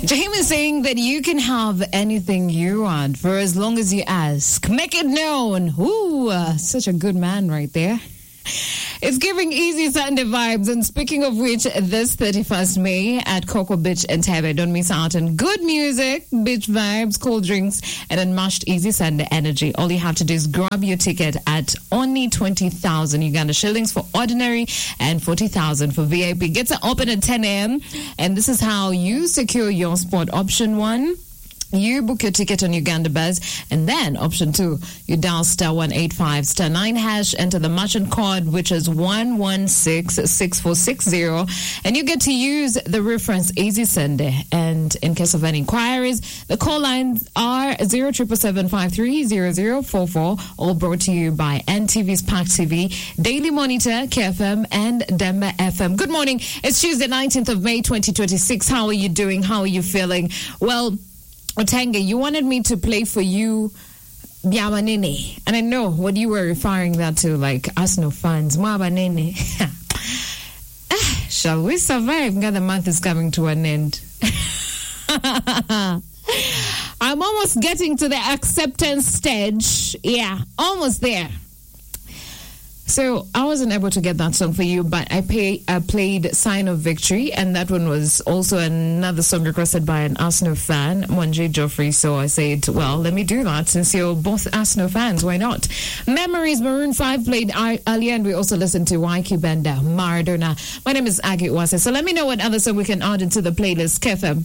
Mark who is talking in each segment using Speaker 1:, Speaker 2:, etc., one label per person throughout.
Speaker 1: Jaheim is saying that you can have anything you want for as long as you ask. Make it known. Ooh, such a good man right there. It's giving easy Sunday vibes. And speaking of which, this 31st May at Coco Beach and Tebe, don't miss out on good music, beach vibes, cold drinks, and unmatched easy Sunday energy. All you have to do is grab your ticket at only 20,000 Uganda shillings for ordinary and 40,000 for VIP. Gets open at 10 a.m. And this is how you secure your spot. Option 1. You book your ticket on Uganda Buzz, and then option 2, you dial *185 *9#, enter the merchant code, which is 1166460, and you get to use the reference Easy Sunday. And in case of any inquiries, the call lines are 0777530044, all brought to you by NTV's Pack TV, Daily Monitor, KFM, and Demba FM. Good morning. It's Tuesday, 19th of May, 2026. How are you doing? How are you feeling? Well, Otanga, you wanted me to play for you Biabanene. And I know what you were referring that to, like Arsenal fans. Mwabanene. Shall we survive? God, the month is coming to an end. I'm almost getting to the acceptance stage. Yeah, almost there. So I wasn't able to get that song for you, but I played Sign of Victory, and that one was also another song requested by an Arsenal fan, Mwanje Joffrey. So I said, well, let me do that since you're both Arsenal fans. Why not? Memories, Maroon 5 played earlier, and we also listened to YQ Banda, Maradona. My name is Aggie Wase. So let me know what other song we can add into the playlist. KFM.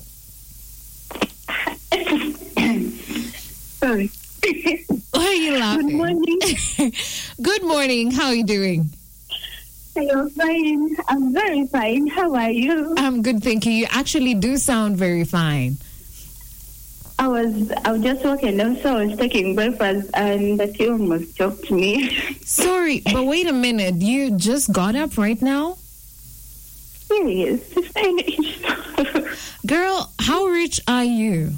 Speaker 2: Sorry.
Speaker 1: Why are you laughing?
Speaker 2: Good morning.
Speaker 1: Good morning. How are you doing?
Speaker 2: I'm fine. I'm very fine. How are you?
Speaker 1: I'm good, thank you. You actually do sound very fine.
Speaker 2: I was just walking down, so I was taking breakfast, and the tea almost choked me.
Speaker 1: Sorry, but wait a minute. You just got up right now?
Speaker 2: Yes.
Speaker 1: Girl, how rich are you?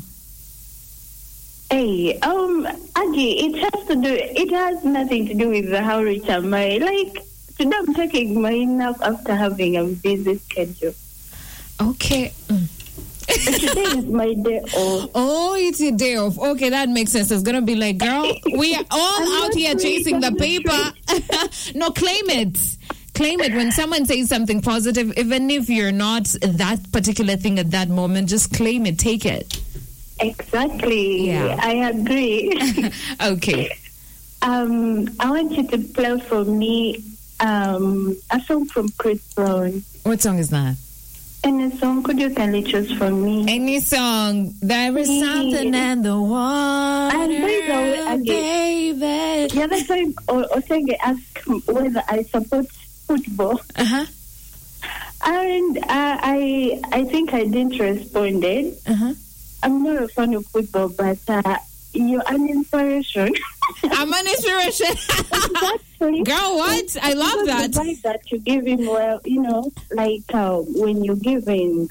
Speaker 2: Hey, Aggie, it has nothing to do with how rich am I. Like, today I'm taking my nap after having a busy schedule.
Speaker 1: Okay.
Speaker 2: Today is my day off.
Speaker 1: Oh, it's your day off. Okay, that makes sense. It's going to be like, girl, we are all out here chasing the paper. No, claim it. Claim it. When someone says something positive, even if you're not that particular thing at that moment, just claim it. Take it.
Speaker 2: Exactly.
Speaker 1: Yeah.
Speaker 2: I agree.
Speaker 1: Okay.
Speaker 2: I want you to play for me a song from Chris Brown.
Speaker 1: What song is that?
Speaker 2: Any song could you kindly choose for me?
Speaker 1: Any song. There is something in the water, baby.
Speaker 2: The other time, Osenge asked whether I support football.
Speaker 1: Uh-huh.
Speaker 2: And I think I didn't respond.
Speaker 1: Uh-huh.
Speaker 2: I'm not a fan of football, but you're an inspiration.
Speaker 1: I'm an inspiration.
Speaker 2: Exactly.
Speaker 1: Girl, what? I love that.
Speaker 2: The vibe that you give him, well, like when you're giving.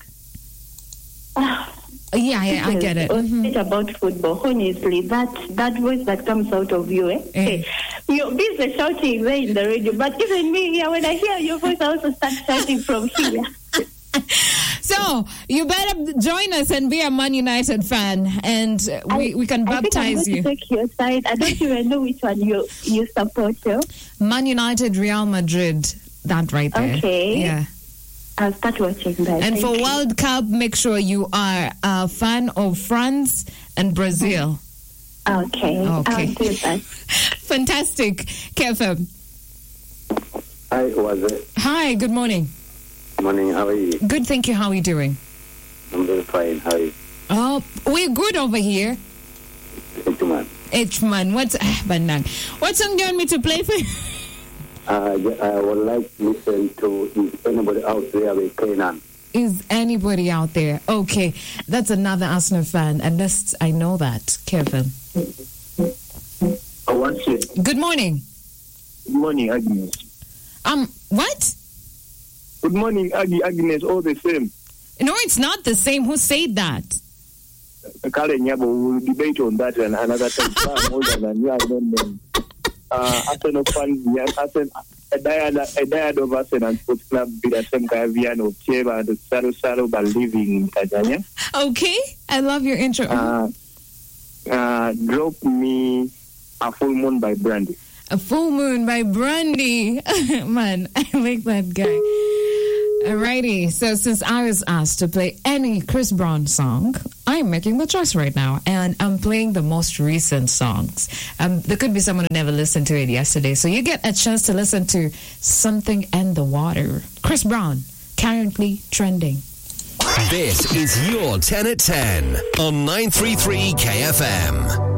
Speaker 1: Yeah, I get it.
Speaker 2: It's about football. Honestly, that voice that comes out of you, Hey, you're busy shouting there in the radio, but even me, yeah, when I hear your voice, I also start shouting from here.
Speaker 1: So you better join us and be a Man United fan, and we can baptize you.
Speaker 2: I think I'm going to take your side. I don't even know which one you support.
Speaker 1: Man United, Real Madrid. That right there.
Speaker 2: Okay.
Speaker 1: Yeah.
Speaker 2: I'll start watching that.
Speaker 1: And for World Cup, make sure you are a fan of France and Brazil.
Speaker 2: Okay. I'll do that.
Speaker 1: Fantastic. KFM.
Speaker 3: Hi, Waze.
Speaker 1: Hi, good morning.
Speaker 3: Morning, how are you?
Speaker 1: Good, thank you. How are you doing?
Speaker 3: I'm very fine. How are you?
Speaker 1: Oh, we're good over here. H-Man. What song do you want me to play for you?
Speaker 3: I would like to listen to Is Anybody Out There with Kenan.
Speaker 1: Is anybody out there? Okay, that's another Arsenal fan, unless I know that. Kevin.
Speaker 3: Oh, what's it?
Speaker 1: Good morning.
Speaker 3: Good morning, Agnes.
Speaker 1: What?
Speaker 3: Good morning, Agnes, all the same.
Speaker 1: No, it's not the same. Who said that?
Speaker 3: Karen Yabo, we'll debate on that another time. Arsenal fans, diad of us and sports club with a same Kavian of Cheva and Saro by living in Tanzania.
Speaker 1: Okay, I love your intro.
Speaker 3: Drop me A Full Moon by Brandy.
Speaker 1: A Full Moon by Brandy. Man, I like that guy. Alrighty, so since I was asked to play any Chris Brown song, I'm making the choice right now, and I'm playing the most recent songs. There could be someone who never listened to it yesterday, so you get a chance to listen to Something in the Water. Chris Brown, currently trending.
Speaker 4: This is your 10 at 10 on 933 KFM.